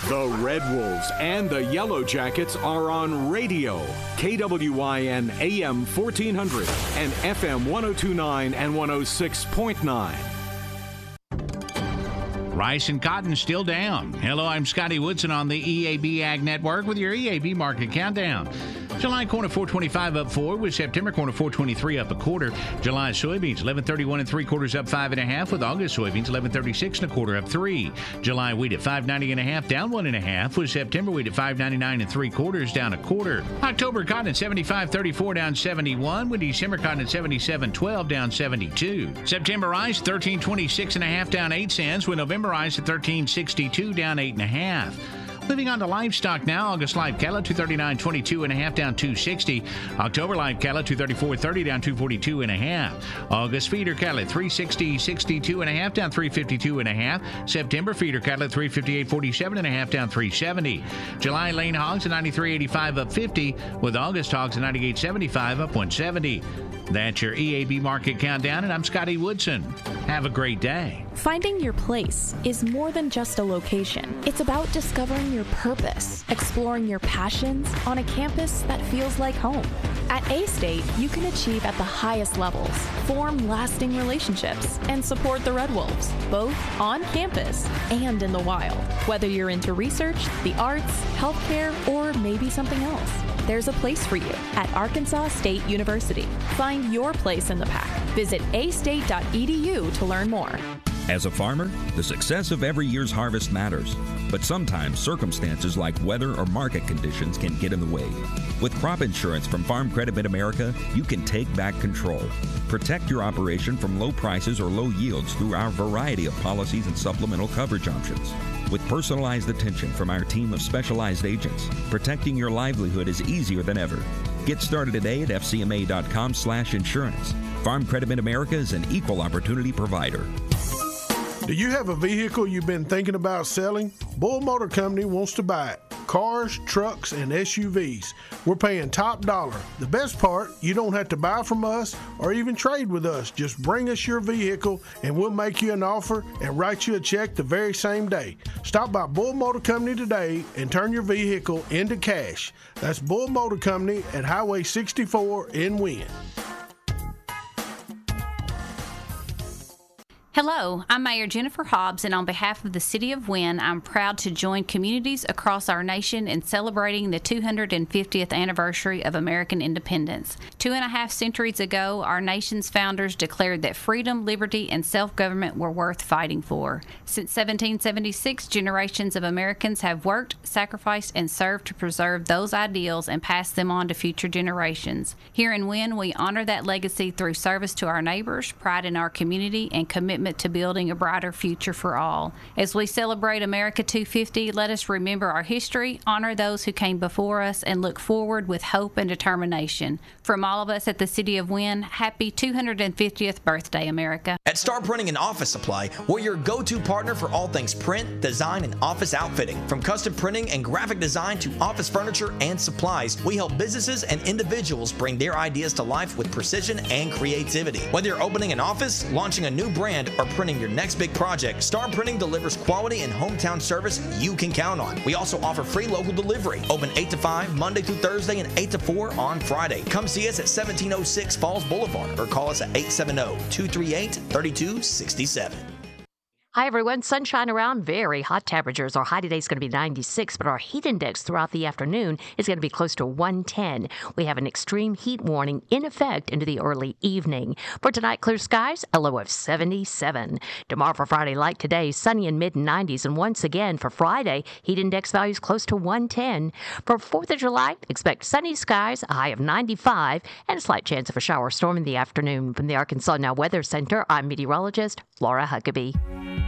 The Red Wolves and the Yellow Jackets are on radio. KWYN AM 1400 and FM 1029 and 106.9. Rice and cotton still down. Hello, I'm Scotty Woodson on the EAB Ag Network with your EAB Market Countdown. July corn at 425 up 4, with September corn at 423 up a quarter. July soybeans 1131 and 3/4 up 5.5, with August soybeans 1136 and a quarter up 3. July wheat at 590 and a half down 1.5, with September wheat at 599 and 3/4 down a quarter. October cotton at 75.34 down 71, with December cotton at 77.12 down 72. September rice 1326 and a half down 8 cents, with November rice at 1362 down 8.5. Moving on to livestock now. August live cattle 239.22 and a half down 260. October live cattle 234.30 down 242 and a half. August feeder cattle at 360.62 and a half down 352 and a half. September feeder cattle at 358.47 and a half down 370. July lane hogs at 93.85 up 50, with August hogs at 98.75 up 170. That's your EAB Market Countdown, and I'm Scotty Woodson. Have a great day. Finding your place is more than just a location. It's about discovering your purpose, exploring your passions on a campus that feels like home. At A-State, you can achieve at the highest levels, form lasting relationships, and support the Red Wolves, both on campus and in the wild. Whether you're into research, the arts, healthcare, or maybe something else, there's a place for you at Arkansas State University. Find your place in the pack. Visit astate.edu to learn more. As a farmer, the success of every year's harvest matters, but sometimes circumstances like weather or market conditions can get in the way. With crop insurance from Farm Credit Mid-America, you can take back control. Protect your operation from low prices or low yields through our variety of policies and supplemental coverage options. With personalized attention from our team of specialized agents, protecting your livelihood is easier than ever. Get started today at fcma.com/insurance. Farm Credit Mid-America is an equal opportunity provider. Do you have a vehicle you've been thinking about selling? Bull Motor Company wants to buy it. Cars, trucks, and SUVs. We're paying top dollar. The best part, you don't have to buy from us or even trade with us. Just bring us your vehicle and we'll make you an offer and write you a check the very same day. Stop by Bull Motor Company today and turn your vehicle into cash. That's Bull Motor Company at Highway 64 in Wynne. Hello, I'm Mayor Jennifer Hobbs, and on behalf of the City of Wynne, I'm proud to join communities across our nation in celebrating the 250th anniversary of American independence. 2.5 centuries ago, our nation's founders declared that freedom, liberty, and self-government were worth fighting for. Since 1776, generations of Americans have worked, sacrificed, and served to preserve those ideals and pass them on to future generations. Here in Wynne, we honor that legacy through service to our neighbors, pride in our community, and commitment to building a brighter future for all. As we celebrate America 250, let us remember our history, honor those who came before us, and look forward with hope and determination. From all of us at the City of Wynne, happy 250th birthday, America. At Star Printing and Office Supply, we're your go-to partner for all things print, design, and office outfitting. From custom printing and graphic design to office furniture and supplies, we help businesses and individuals bring their ideas to life with precision and creativity. Whether you're opening an office, launching a new brand, or printing your next big project, Star Printing delivers quality and hometown service you can count on. We also offer free local delivery. Open 8 to 5 Monday through Thursday and 8 to 4 on Friday. Come see us at 1706 Falls Boulevard or call us at 870-238-3267. Hi, everyone. Sunshine around, very hot temperatures. Our high today is going to be 96, but our heat index throughout the afternoon is going to be close to 110. We have an extreme heat warning in effect into the early evening. For tonight, clear skies, a low of 77. Tomorrow for Friday, like today, sunny and mid-90s. And once again, for Friday, heat index values close to 110. For 4th of July, expect sunny skies, a high of 95, and a slight chance of a shower storm in the afternoon. From the Arkansas Now Weather Center, I'm meteorologist Laura Huckabee.